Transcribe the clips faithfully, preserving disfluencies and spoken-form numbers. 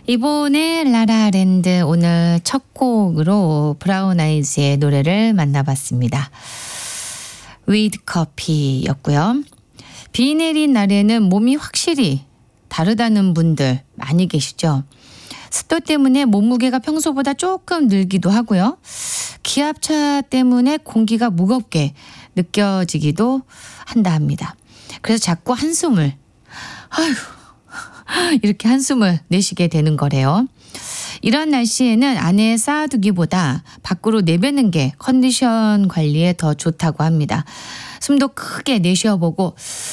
이번에 라라랜드 오늘 첫 곡으로 브라운 아이즈의 노래를 만나봤습니다. 위드 커피였고요. 비 내린 날에는 몸이 확실히 다르다는 분들 많이 계시죠. 습도 때문에 몸무게가 평소보다 조금 늘기도 하고요. 기압차 때문에 공기가 무겁게 느껴지기도 한다 합니다. 그래서 자꾸 한숨을 아휴 이렇게 한숨을 내쉬게 되는 거래요. 이런 날씨에는 안에 쌓아두기보다 밖으로 내뱉는 게 컨디션 관리에 더 좋다고 합니다. 숨도 크게 내쉬어보고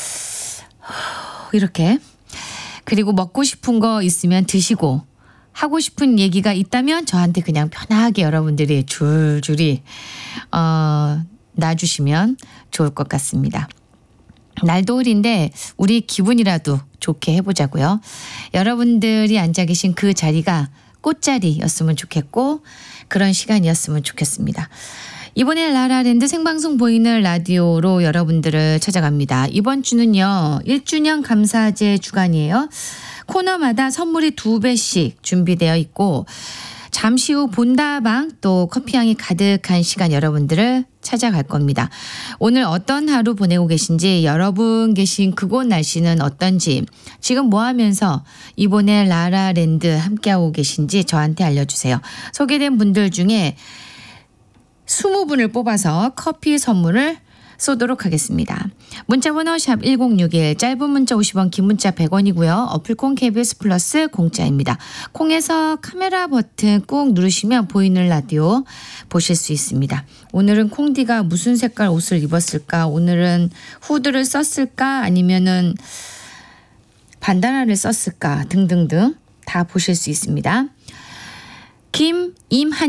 이렇게, 그리고 먹고 싶은 거 있으면 드시고, 하고 싶은 얘기가 있다면 저한테 그냥 편하게 여러분들이 줄줄이 어, 놔주시면 좋을 것 같습니다. 날도울인데 우리 기분이라도 좋게 해보자고요. 여러분들이 앉아 계신 그 자리가 꽃자리였으면 좋겠고 그런 시간이었으면 좋겠습니다. 이번에 라라랜드 생방송 보이는 라디오로 여러분들을 찾아갑니다. 이번 주는요 일 주년 감사제 주간이에요. 코너마다 선물이 두 배씩 준비되어 있고 잠시 후 본다방 또 커피향이 가득한 시간 여러분들을 찾아갈 겁니다. 오늘 어떤 하루 보내고 계신지, 여러분 계신 그곳 날씨는 어떤지, 지금 뭐 하면서 이번에 라라랜드 함께하고 계신지 저한테 알려주세요. 소개된 분들 중에 이십 분을 뽑아서 커피 선물을 쏘도록 하겠습니다. 문자번호 샵 일공육일, 짧은 문자 오십 원, 긴 문자 백 원이고요. 어플콘 케이비에스 플러스 공짜입니다. 콩에서 카메라 버튼 꾹 누르시면 보이는 라디오 보실 수 있습니다. 오늘은 콩디가 무슨 색깔 옷을 입었을까? 오늘은 후드를 썼을까? 아니면은 반다나를 썼을까? 등등등 다 보실 수 있습니다. 김임한